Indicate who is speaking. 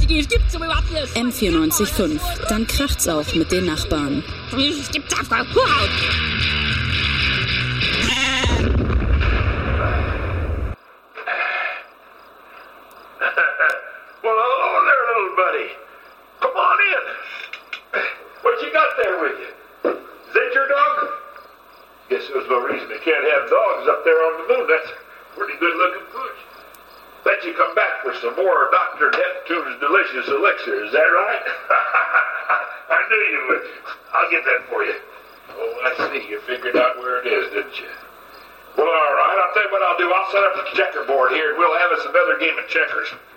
Speaker 1: M94.5. Dann kracht's auch mit den Nachbarn.
Speaker 2: Well, hello there, little buddy. Come on in. What you got there with you? Is that your dog? Guess there's no reason they can't have dogs up there on the moon. That's pretty good-looking pooch. Bet you come back for some more Dr. Neptune's delicious elixir. Is that right? I knew you would. I'll get that for you. Oh, I see. You figured out where it is, didn't you? Well, all right. I'll tell you what I'll do. I'll set up a checkerboard here, and we'll have us another game of checkers.